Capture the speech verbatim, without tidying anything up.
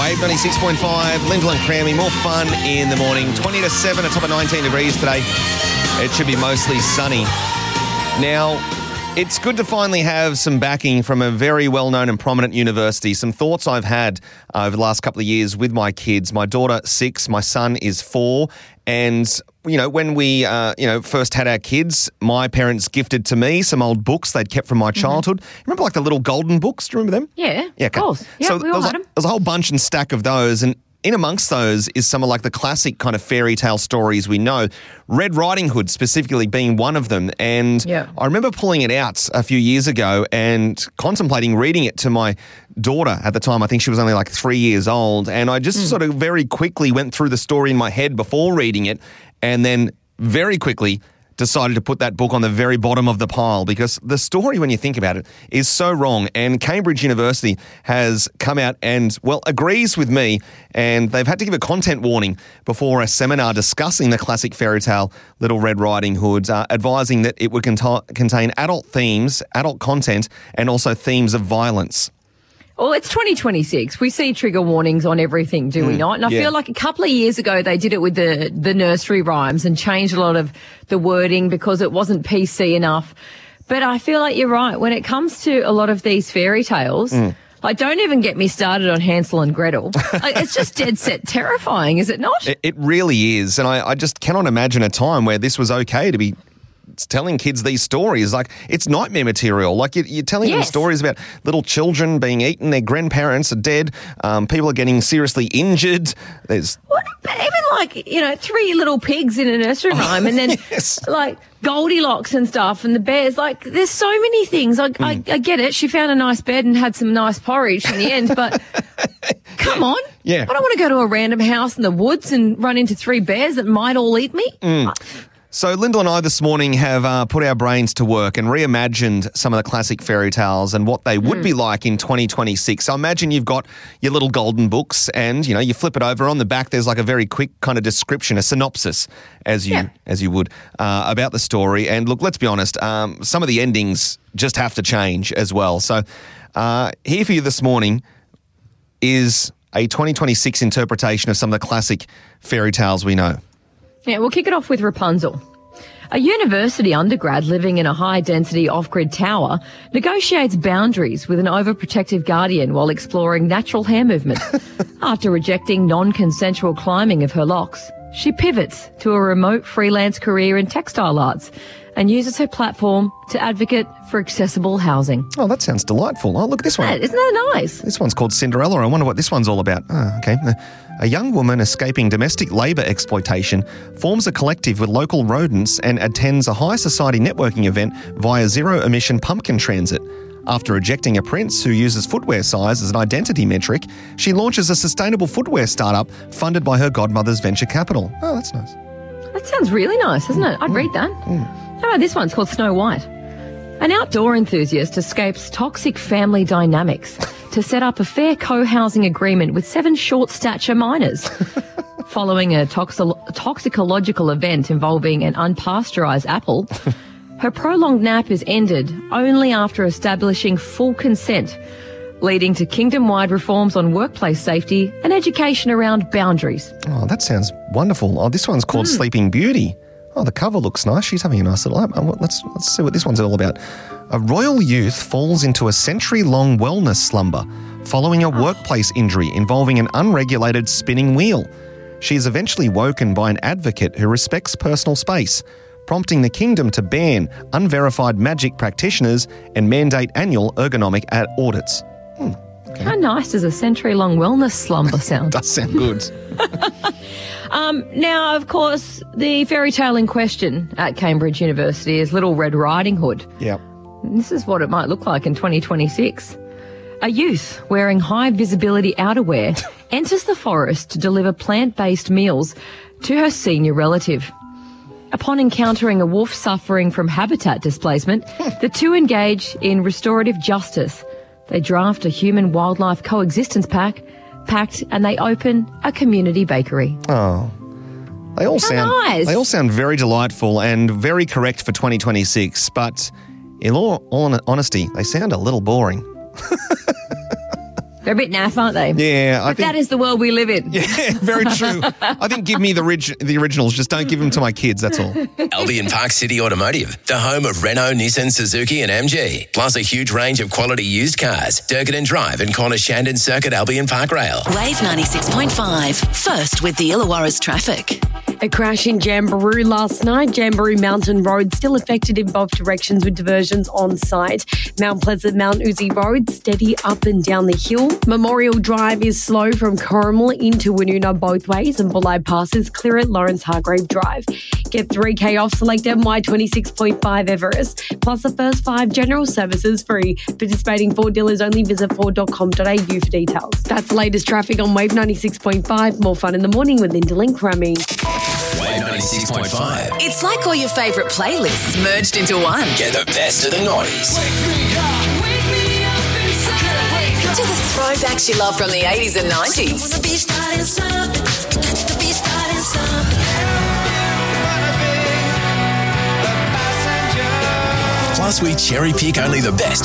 Wave ninety-six point five, Lyndall and Crammy, more fun in the morning. twenty to seven, a top of nineteen degrees today. It should be mostly sunny. Now, it's good to finally have some backing from a very well-known and prominent university. Some thoughts I've had uh, over the last couple of years with my kids. My daughter, six, my son is four. And, you know, when we, uh, you know, first had our kids, my parents gifted to me some old books they'd kept from my childhood. Mm-hmm. Remember, like, the little golden books? Do you remember them? Yeah, yeah of course. Yeah, so we all there was, had a, them. there was a whole bunch and stack of those, and in amongst those is some of like the classic kind of fairy tale stories we know, Red Riding Hood specifically being one of them. And yeah. I remember pulling it out a few years ago and contemplating reading it to my daughter at the time. I think she was only like three years old. And I just mm. sort of very quickly went through the story in my head before reading it, and then very quickly decided to put that book on the very bottom of the pile because the story, when you think about it, is so wrong. And Cambridge University has come out and, well, agrees with me, and they've had to give a content warning before a seminar discussing the classic fairy tale Little Red Riding Hood, uh, advising that it would cont- contain adult themes, adult content, and also themes of violence. Well, it's twenty twenty-six. We see trigger warnings on everything, do mm, we not? And I yeah. feel like a couple of years ago they did it with the, the nursery rhymes and changed a lot of the wording because it wasn't P C enough. But I feel like you're right. When it comes to a lot of these fairy tales, mm. like, don't even get me started on Hansel and Gretel. Like, it's just dead set terrifying, is it not? It, it really is. And I, I just cannot imagine a time where this was okay to be telling kids these stories. Like, it's nightmare material. Like, you're, you're telling yes. them stories about little children being eaten, their grandparents are dead, um, people are getting seriously injured. There's what, but even like, you know, three little pigs in a nursery rhyme, and then yes. like Goldilocks and stuff, and the bears. Like, there's so many things. I, mm. I, I get it. She found a nice bed and had some nice porridge in the end, but come on. Yeah. I don't want to go to a random house in the woods and run into three bears that might all eat me. Mm. So Lyndall and I this morning have uh, put our brains to work and reimagined some of the classic fairy tales and what they would mm. be like in twenty twenty-six. So imagine you've got your little golden books and, you know, you flip it over. On the back there's like a very quick kind of description, a synopsis, as you yeah. as you would, uh, about the story. And look, let's be honest, um, some of the endings just have to change as well. So uh, here for you this morning is a twenty twenty-six interpretation of some of the classic fairy tales we know. Yeah, we'll kick it off with Rapunzel. A university undergrad living in a high-density off-grid tower negotiates boundaries with an overprotective guardian while exploring natural hair movement. After rejecting non-consensual climbing of her locks, she pivots to a remote freelance career in textile arts and uses her platform to advocate for accessible housing. Oh, that sounds delightful. Oh, look at this one. Yeah, isn't that nice? This one's called Cinderella. I wonder what this one's all about. Oh, okay. A young woman escaping domestic labour exploitation forms a collective with local rodents and attends a high society networking event via zero-emission pumpkin transit. After rejecting a prince who uses footwear size as an identity metric, she launches a sustainable footwear startup funded by her godmother's venture capital. Oh, that's nice. That sounds really nice, doesn't it? I'd read that. Mm. How about this one? It's called Snow White. An outdoor enthusiast escapes toxic family dynamics to set up a fair co-housing agreement with seven short-stature minors. Following a toxo- toxicological event involving an unpasteurised apple, her prolonged nap is ended only after establishing full consent, leading to kingdom-wide reforms on workplace safety and education around boundaries. Oh, that sounds wonderful. Oh, this one's called mm. Sleeping Beauty. Oh, the cover looks nice. She's having a nice little... Let's, let's see what this one's all about. A royal youth falls into a century-long wellness slumber following a workplace injury involving an unregulated spinning wheel. She is eventually woken by an advocate who respects personal space, prompting the kingdom to ban unverified magic practitioners and mandate annual ergonomic ad- audits. Hmm, okay. How nice does a century-long wellness slumber sound? Does sound good. um, now, of course, the fairy tale in question at Cambridge University is Little Red Riding Hood. Yep. This is what it might look like in twenty twenty-six. A youth wearing high-visibility outerwear enters the forest to deliver plant-based meals to her senior relative. Upon encountering a wolf suffering from habitat displacement, the two engage in restorative justice. They draft a human-wildlife coexistence pact, pact, and they open a community bakery. Oh, they all How sound nice. They all sound very delightful and very correct for twenty twenty-six. But in all, all honesty, they sound a little boring. They're a bit naff, aren't they? Yeah, I but think that is the world we live in. Yeah, very true. I think give me the rig- the originals. Just don't give them to my kids. That's all. Albion Park City Automotive, the home of Renault, Nissan, Suzuki and M G. Plus a huge range of quality used cars. Durkin and Drive and Corner Shandon Circuit Albion Park Rail. Wave ninety-six point five. First with the Illawarra's traffic. A crash in Jamboree last night. Jamboree Mountain Road still affected in both directions with diversions on site. Mount Pleasant, Mount Uzi Road steady up and down the hill. Memorial Drive is slow from Corrimal into Woonona both ways, and Bulleye Pass is clear at Lawrence Hargrave Drive. Get three K off select M Y twenty-six point five Everest, plus the first five general services free. Participating Ford dealers only. Visit ford dot com dot a u for details. That's the latest traffic on Wave ninety-six point five. More fun in the morning with Linda and Crummy. Wave ninety-six point five. It's like all your favourite playlists merged into one. Get the best of the noughties. To the throwbacks you love from the eighties and nineties. Plus we cherry pick only the best